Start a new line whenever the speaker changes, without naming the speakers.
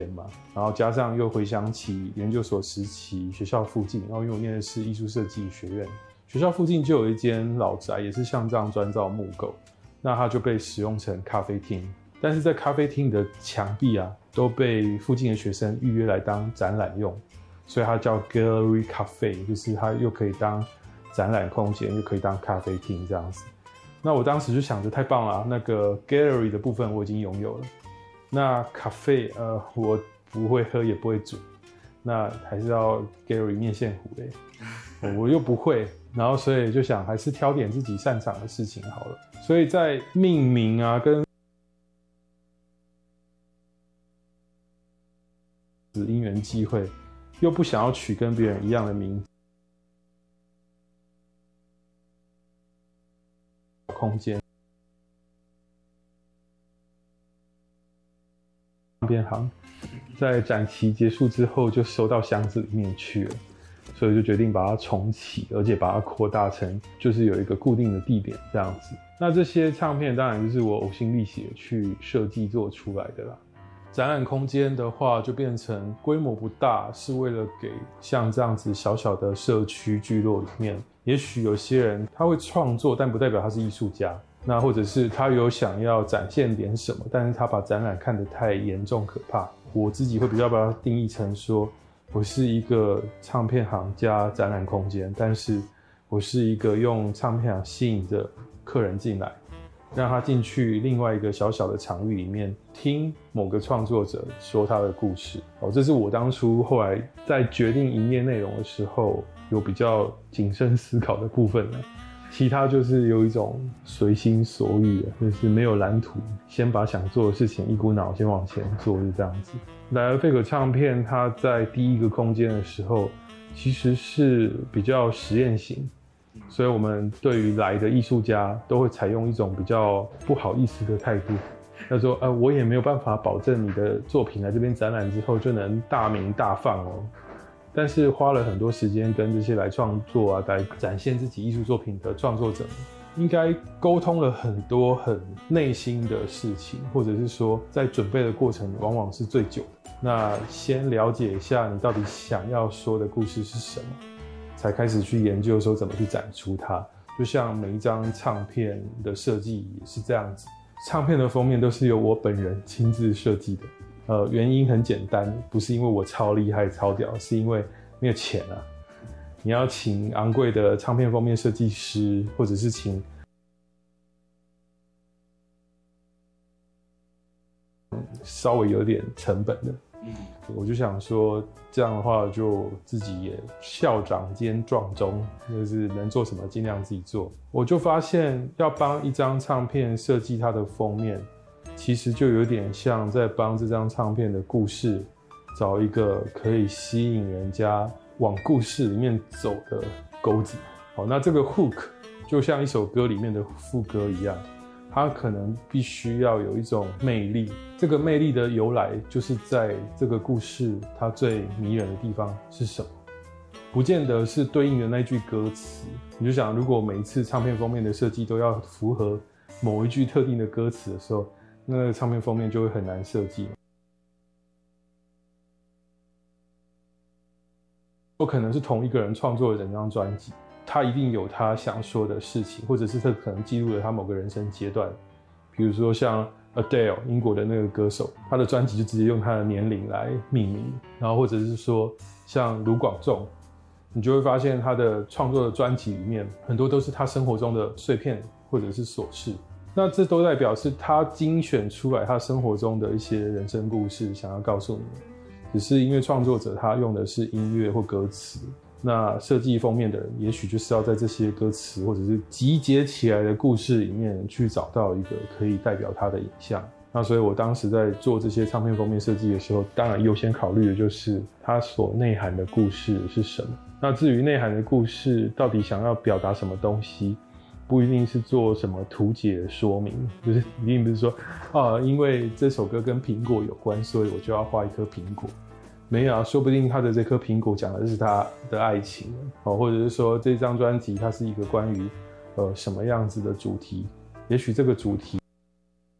然后加上又回想起研究所时期学校附近，然后因为我念的是艺术设计学院，学校附近就有一间老宅，也是像这样砖造木构，那它就被使用成咖啡厅。但是在咖啡厅的墙壁啊，都被附近的学生预约来当展览用，所以它叫 Gallery Cafe， 就是它又可以当展览空间，又可以当咖啡厅这样子。那我当时就想着太棒了，那个 Gallery 的部分我已经拥有了，那 Cafe 我不会喝也不会煮，那还是要 Gallery 面线糊嘞，我又不会，然后所以就想还是挑点自己擅长的事情好了。所以在命名啊跟因缘际会，又不想要取跟别人一样的名字，空间唱片行在展期结束之后就收到箱子里面去了，所以就决定把它重启，而且把它扩大成就是有一个固定的地点这样子。那这些唱片当然就是我呕心沥血去设计做出来的啦。展览空间的话就变成规模不大，是为了给像这样子小小的社区聚落里面，也许有些人他会创作，但不代表他是艺术家，那或者是他有想要展现点什么，但是他把展览看得太严重可怕。我自己会比较把它定义成说，我是一个唱片行加展览空间，但是我是一个用唱片行吸引着客人进来，让他进去另外一个小小的场域里面听某个创作者说他的故事。这是我当初后来在决定营业内容的时候有比较谨慎思考的部分了。其他就是有一种随心所欲，就是没有蓝图，先把想做的事情一股脑先往前做，是这样子。莱尔费克唱片它在第一个空间的时候其实是比较实验型，所以我们对于来的艺术家都会采用一种比较不好意思的态度，他说我也没有办法保证你的作品来这边展览之后就能大名大放哦，但是花了很多时间跟这些来创作啊来展现自己艺术作品的创作者应该沟通了很多很内心的事情，或者是说在准备的过程往往是最久的。那先了解一下你到底想要说的故事是什么，才开始去研究说怎么去展出它。就像每一张唱片的设计也是这样子，唱片的封面都是由我本人亲自设计的。原因很简单，不是因为我超厉害超屌，是因为没有钱啊。你要请昂贵的唱片封面设计师，或者是请稍微有点成本的，我就想说这样的话就自己也校长兼撞钟，就是能做什么尽量自己做。我就发现要帮一张唱片设计它的封面，其实就有点像在帮这张唱片的故事找一个可以吸引人家往故事里面走的钩子。那这个 hook 就像一首歌里面的副歌一样，它可能必须要有一种魅力，这个魅力的由来就是在这个故事它最迷人的地方是什么，不见得是对应的那句歌词。你就想，如果每一次唱片封面的设计都要符合某一句特定的歌词的时候，那个唱片封面就会很难设计。有可能是同一个人创作了整张专辑，他一定有他想说的事情，或者是他可能记录了他某个人生阶段。比如说像 Adele 英国的那个歌手，他的专辑就直接用他的年龄来命名。然后或者是说像卢广仲，你就会发现他的创作的专辑里面很多都是他生活中的碎片或者是琐事，那这都代表是他精选出来他生活中的一些人生故事想要告诉你们，只是因为创作者他用的是音乐或歌词，那设计封面的人也许就是要在这些歌词或者是集结起来的故事里面去找到一个可以代表他的影像。那所以我当时在做这些唱片封面设计的时候，当然优先考虑的就是它所内涵的故事是什么。那至于内涵的故事到底想要表达什么东西，不一定是做什么图解说明，就是一定不是说因为这首歌跟苹果有关，所以我就要画一颗苹果。没有啊，说不定他的这颗苹果讲的是他的爱情，或者是说这张专辑它是一个关于什么样子的主题，也许这个主题